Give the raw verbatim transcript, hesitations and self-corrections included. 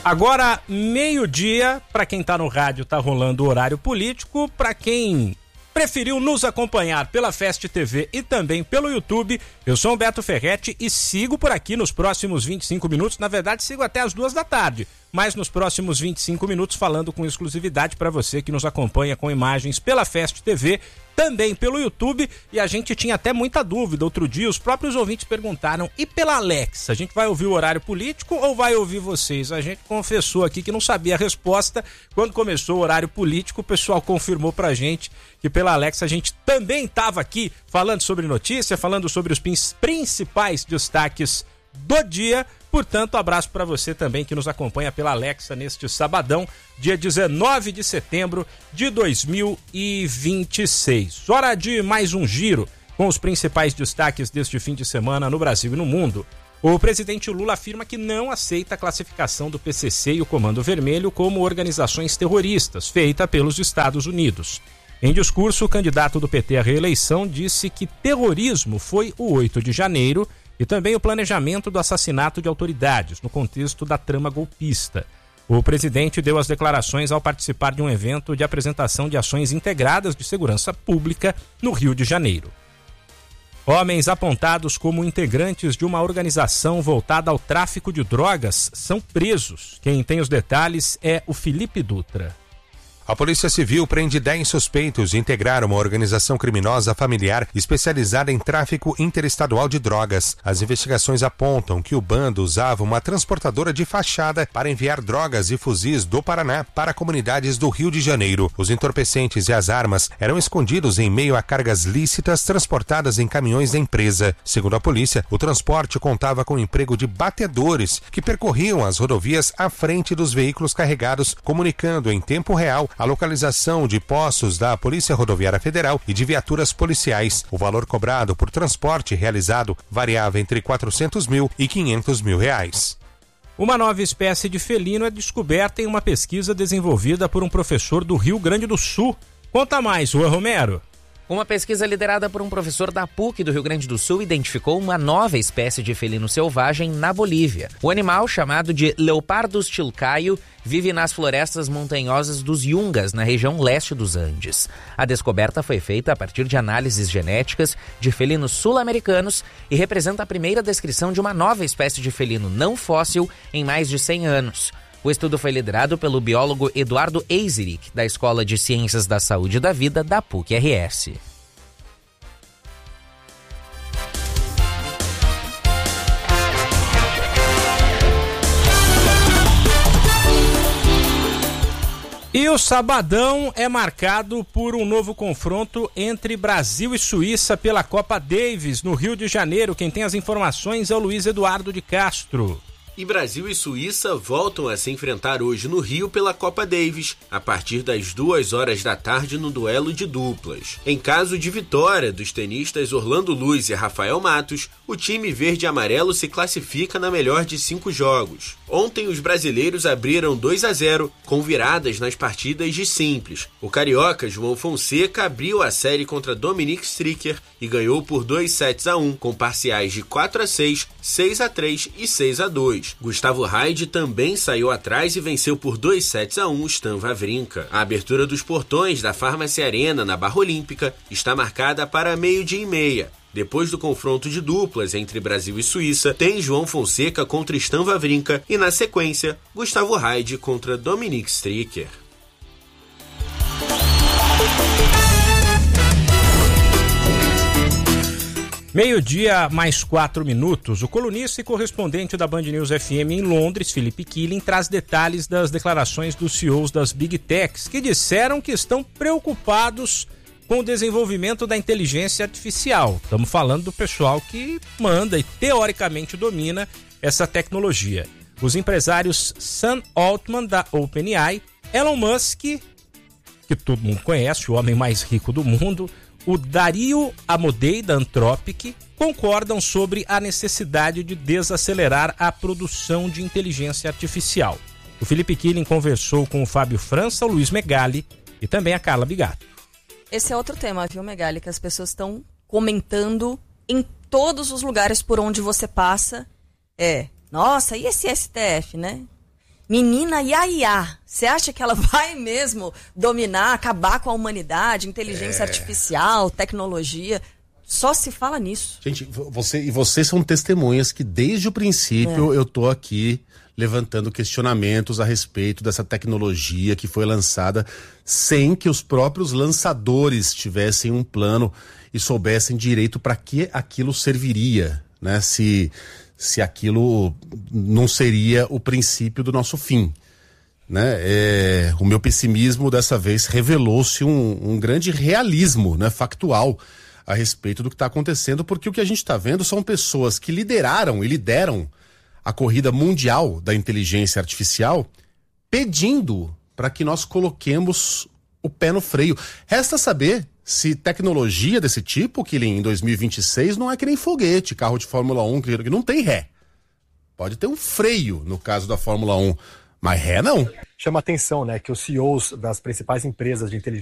Agora, meio-dia, para quem tá no rádio, tá rolando o horário político. Para quem preferiu nos acompanhar pela Fest T V e também pelo YouTube, eu sou o Beto Ferretti e sigo por aqui nos próximos vinte e cinco minutos. Na verdade, sigo até as duas da tarde, mas nos próximos vinte e cinco minutos falando com exclusividade para você que nos acompanha com imagens pela Fest T V, também pelo YouTube. E a gente tinha até muita dúvida outro dia, os próprios ouvintes perguntaram: e pela Alexa, a gente vai ouvir o horário político ou vai ouvir vocês? A gente confessou aqui que não sabia a resposta. Quando começou o horário político, o pessoal confirmou pra gente que pela Alexa a gente também estava aqui falando sobre notícia, falando sobre os principais destaques do dia. Portanto, abraço para você também que nos acompanha pela Alexa neste sabadão, dia dezenove de setembro de dois mil e vinte e seis. Hora de mais um giro com os principais destaques deste fim de semana no Brasil e no mundo. O presidente Lula afirma que não aceita a classificação do P C C e o Comando Vermelho como organizações terroristas, feita pelos Estados Unidos. Em discurso, o candidato do P T à reeleição disse que terrorismo foi o oito de janeiro e também o planejamento do assassinato de autoridades, no contexto da trama golpista. O presidente deu as declarações ao participar de um evento de apresentação de ações integradas de segurança pública no Rio de Janeiro. Homens apontados como integrantes de uma organização voltada ao tráfico de drogas são presos. Quem tem os detalhes é o Felipe Dutra. A Polícia Civil prende dez suspeitos de integrar uma organização criminosa familiar especializada em tráfico interestadual de drogas. As investigações apontam que o bando usava uma transportadora de fachada para enviar drogas e fuzis do Paraná para comunidades do Rio de Janeiro. Os entorpecentes e as armas eram escondidos em meio a cargas lícitas transportadas em caminhões da empresa. Segundo a polícia, o transporte contava com o emprego de batedores que percorriam as rodovias à frente dos veículos carregados, comunicando em tempo real a localização de postos da Polícia Rodoviária Federal e de viaturas policiais. O valor cobrado por transporte realizado variava entre quatrocentos mil e quinhentos mil reais. Uma nova espécie de felino é descoberta em uma pesquisa desenvolvida por um professor do Rio Grande do Sul. Conta mais, Juan Romero. Uma pesquisa liderada por um professor da P U C do Rio Grande do Sul identificou uma nova espécie de felino selvagem na Bolívia. O animal, chamado de Leopardus chilcaio, vive nas florestas montanhosas dos Yungas, na região leste dos Andes. A descoberta foi feita a partir de análises genéticas de felinos sul-americanos e representa a primeira descrição de uma nova espécie de felino não fóssil em mais de cem anos. O estudo foi liderado pelo biólogo Eduardo Eizerick, da Escola de Ciências da Saúde e da Vida da P U C R S. E o sabadão é marcado por um novo confronto entre Brasil e Suíça pela Copa Davis, no Rio de Janeiro. Quem tem as informações é o Luiz Eduardo de Castro. E Brasil e Suíça voltam a se enfrentar hoje no Rio pela Copa Davis, a partir das duas horas da tarde no duelo de duplas. Em caso de vitória dos tenistas Orlando Luz e Rafael Matos, o time verde e amarelo se classifica na melhor de cinco jogos. Ontem os brasileiros abriram dois a zero, com viradas nas partidas de simples. O carioca João Fonseca abriu a série contra Dominic Stricker e ganhou por dois sets a um, com parciais de quatro a seis, seis a três e seis a dois. Gustavo Haide também saiu atrás e venceu por dois sets a um Stan Wawrinka. A abertura dos portões da Farmácia Arena na Barra Olímpica está marcada para meio-dia e meia. Depois do confronto de duplas entre Brasil e Suíça, tem João Fonseca contra Stan Wawrinka e, na sequência, Gustavo Haide contra Dominic Stricker. Meio-dia, mais quatro minutos. O colunista e correspondente da Band News F M em Londres, Felipe Killing, traz detalhes das declarações dos C E Os das Big Techs, que disseram que estão preocupados com o desenvolvimento da inteligência artificial. Estamos falando do pessoal que manda e teoricamente domina essa tecnologia. Os empresários Sam Altman, da OpenAI, Elon Musk, que todo mundo conhece, o homem mais rico do mundo, o Dario Amodei, da Anthropic, concordam sobre a necessidade de desacelerar a produção de inteligência artificial. O Felipe Killing conversou com o Fábio França, o Luiz Megali e também a Carla Bigato. Esse é outro tema, viu, Megali, que as pessoas estão comentando em todos os lugares por onde você passa. É, nossa, e esse S T F, né? Menina Yaya, você acha que ela vai mesmo dominar, acabar com a humanidade, inteligência é... artificial, tecnologia? Só se fala nisso. Gente, você e vocês são testemunhas que desde o princípio é. eu tô aqui levantando questionamentos a respeito dessa tecnologia que foi lançada sem que os próprios lançadores tivessem um plano e soubessem direito para que aquilo serviria, né? Se, se aquilo não seria o princípio do nosso fim, né? É, o meu pessimismo dessa vez revelou-se um, um grande realismo, né, factual a respeito do que está acontecendo, porque o que a gente está vendo são pessoas que lideraram e lideram a corrida mundial da inteligência artificial, pedindo para que nós coloquemos o pé no freio. Resta saber se tecnologia desse tipo, que em dois mil e vinte e seis não é que nem foguete, carro de Fórmula um, que não tem ré. Pode ter um freio no caso da Fórmula um, mas ré não. Chama atenção, né, que os C E Os das principais empresas de inteligência